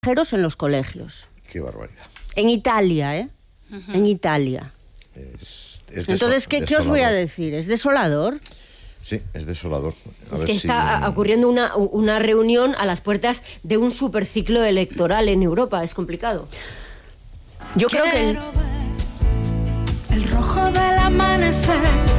extranjeros en los colegios. Qué barbaridad. En Italia, ¿eh? Uh-huh. En Italia. Entonces, ¿qué os voy a decir? ¿Es desolador? Sí, es desolador. Es que está ocurriendo una reunión a las puertas de un superciclo electoral en Europa. Es complicado. Yo creo que el rojo del amanecer,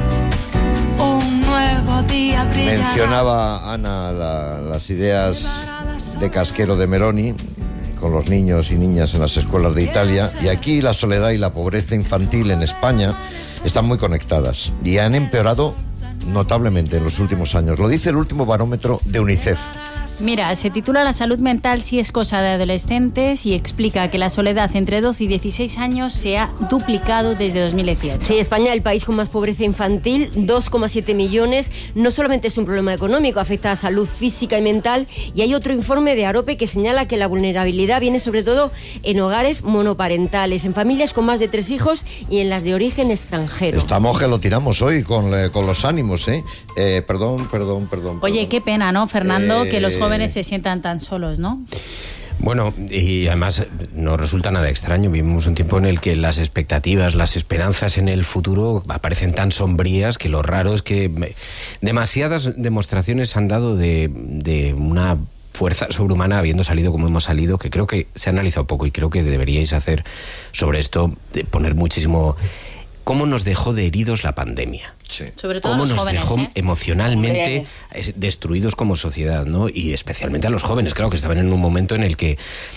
un nuevo día brillará. Mencionaba Ana las ideas de casquero de Meloni con los niños y niñas en las escuelas de Italia, y aquí la soledad y la pobreza infantil en España están muy conectadas y han empeorado notablemente en los últimos años. Lo dice el último barómetro de UNICEF. Mira, se titula La salud mental sí es cosa de adolescentes y explica que la soledad entre 12 y 16 años se ha duplicado desde 2018. Sí, España, el país con más pobreza infantil, 2,7 millones. No solamente es un problema económico, afecta a salud física y mental. Y hay otro informe de Arope que señala que la vulnerabilidad viene sobre todo en hogares monoparentales, en familias con más de 3 hijos y en las de origen extranjero. Estamos que lo tiramos hoy con los ánimos, ¿eh? Perdón. Oye, qué pena, ¿no, Fernando? Que los jóvenes se sientan tan solos, ¿no? Bueno, y además no resulta nada extraño. Vivimos un tiempo en el que las expectativas, las esperanzas en el futuro aparecen tan sombrías que lo raro es que demasiadas demostraciones han dado de una fuerza sobrehumana habiendo salido como hemos salido, que creo que se ha analizado poco y creo que deberíais hacer sobre esto, poner muchísimo. ¿Cómo nos dejó de heridos la pandemia? Sí. Sobre todo cómo los nos jóvenes, dejó emocionalmente destruidos como sociedad, ¿no? Y especialmente a los jóvenes, claro, que estaban en un momento en el que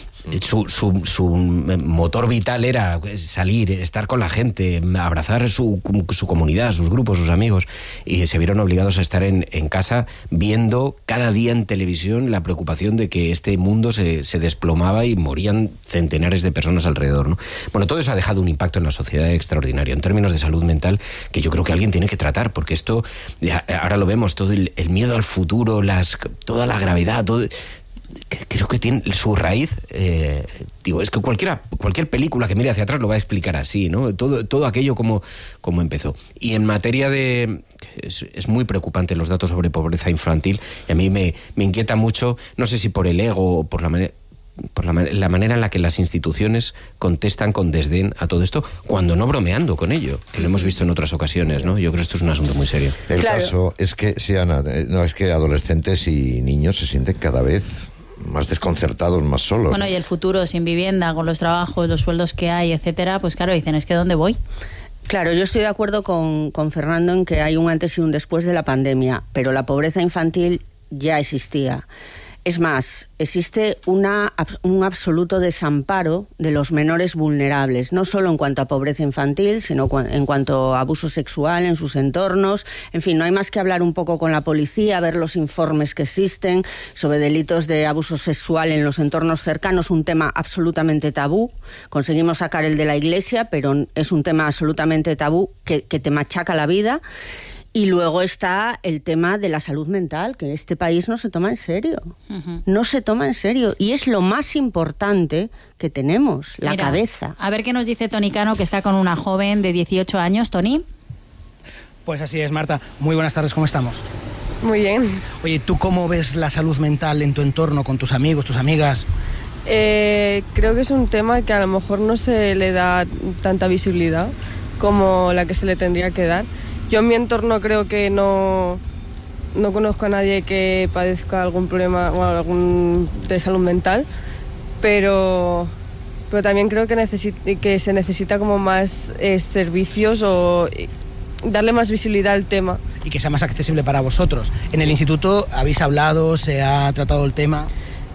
su motor vital era salir, estar con la gente, abrazar su comunidad, sus grupos, sus amigos, y se vieron obligados a estar en casa viendo cada día en televisión la preocupación de que este mundo se desplomaba y morían centenares de personas alrededor, ¿no? Bueno, todo eso ha dejado un impacto en la sociedad extraordinario en términos de salud mental que yo creo que alguien tiene que tratar, porque esto, ahora lo vemos, todo el miedo al futuro, toda la gravedad, todo. Creo que tiene su raíz, es que cualquier película que mire hacia atrás lo va a explicar así, ¿no? Todo aquello como empezó. Y en materia es muy preocupante los datos sobre pobreza infantil, y a mí me inquieta mucho, no sé si por el ego o por la manera en la que las instituciones contestan con desdén a todo esto, cuando no bromeando con ello, que lo hemos visto en otras ocasiones, ¿no? Yo creo que esto es un asunto muy serio. El caso es que, sí, Ana, es que adolescentes y niños se sienten cada vez más desconcertados, más solos. Bueno, y el futuro sin vivienda, con los trabajos, los sueldos que hay, etcétera, pues claro, dicen, es que ¿dónde voy? Claro, yo estoy de acuerdo con Fernando en que hay un antes y un después de la pandemia, pero la pobreza infantil ya existía. Es más, existe un absoluto desamparo de los menores vulnerables, no solo en cuanto a pobreza infantil, sino en cuanto a abuso sexual en sus entornos. En fin, no hay más que hablar un poco con la policía, ver los informes que existen sobre delitos de abuso sexual en los entornos cercanos, un tema absolutamente tabú. Conseguimos sacar el de la Iglesia, pero es un tema absolutamente tabú que te machaca la vida. Y luego está el tema de la salud mental, que este país no se toma en serio. Uh-huh. No se toma en serio. Y es lo más importante que tenemos, la cabeza. A ver qué nos dice Toni Cano, que está con una joven de 18 años. ¿Toni? Pues así es, Marta. Muy buenas tardes, ¿cómo estamos? Muy bien. Oye, ¿tú cómo ves la salud mental en tu entorno, con tus amigos, tus amigas? Creo que es un tema que a lo mejor no se le da tanta visibilidad como la que se le tendría que dar. Yo en mi entorno creo que no conozco a nadie que padezca algún problema o de salud mental, pero también creo que se necesita como más servicios o darle más visibilidad al tema. Y que sea más accesible para vosotros. ¿En el instituto habéis hablado, se ha tratado el tema?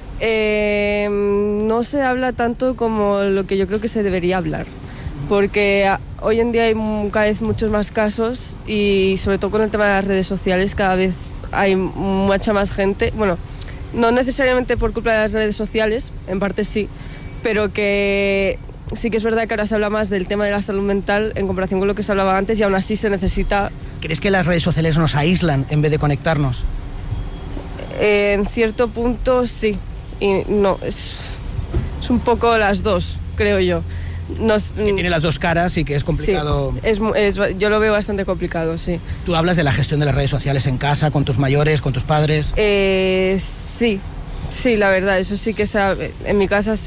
No se habla tanto como lo que yo creo que se debería hablar, porque hoy en día hay cada vez muchos más casos y sobre todo con el tema de las redes sociales cada vez hay mucha más gente, bueno, no necesariamente por culpa de las redes sociales, en parte sí, pero que sí que es verdad que ahora se habla más del tema de la salud mental en comparación con lo que se hablaba antes y aún así se necesita... ¿Crees que las redes sociales nos aíslan en vez de conectarnos? En cierto punto sí, y no, es un poco las dos, creo yo. Que tiene las dos caras y que es complicado. Sí, yo lo veo bastante complicado, sí. ¿Tú hablas de la gestión de las redes sociales en casa, con tus mayores, con tus padres? Sí, la verdad, eso sí que en mi casa